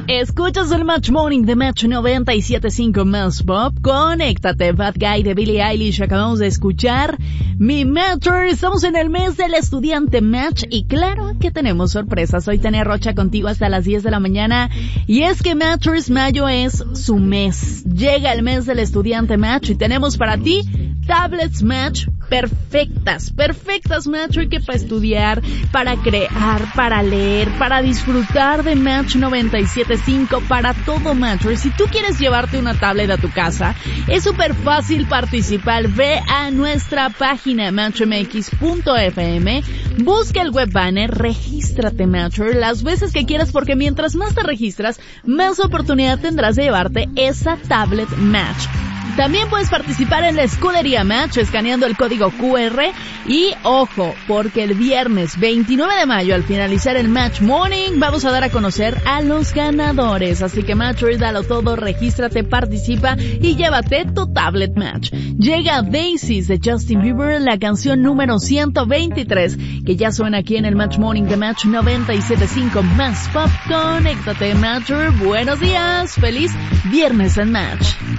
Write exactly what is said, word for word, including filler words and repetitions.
Escuchas el Match Morning de Match noventa y siete punto cinco Más Pop. Conéctate, Bad Guy de Billie Eilish. Acabamos de escuchar Mi Matcher. Estamos en el mes del estudiante Match y claro que tenemos sorpresas. Hoy Tania Rocha contigo hasta las diez de la mañana. Y es que Matchers Mayo es su mes. Llega el mes del estudiante Match y tenemos para ti tablets Match perfectas, perfectas Match, que para estudiar, para crear, para leer, para disfrutar de Match noventa y siete punto cinco, para todo Match. Si tú quieres llevarte una tablet a tu casa, es súper fácil participar. Ve a nuestra página match m x punto f m, busca el web banner, regístrate Match las veces que quieras, porque mientras más te registras, más oportunidad tendrás de llevarte esa tablet Match. También puedes participar en la escudería Match escaneando el código Q R y ojo, porque el viernes veintinueve de mayo al finalizar el Match Morning vamos a dar a conocer a los ganadores. Así que Match, dalo todo, regístrate, participa y llévate tu tablet Match. Llega Daisies de Justin Bieber, la canción número ciento veintitrés, que ya suena aquí en el Match Morning de Match noventa y siete punto cinco Más Pop. Conéctate Match, buenos días, feliz viernes en Match.